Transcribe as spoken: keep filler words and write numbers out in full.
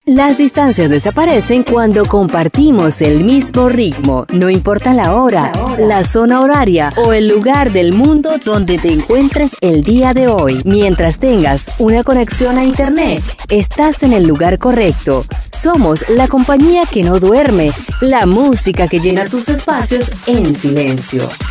Las distancias desaparecen cuando compartimos el mismo ritmo, no importa la hora, la zona horaria o el lugar del mundo donde te encuentres el día de hoy. Mientras tengas una conexión a internet, estás en el lugar correcto. Somos la compañía que no duerme, la música que llena tus espacios en silencio.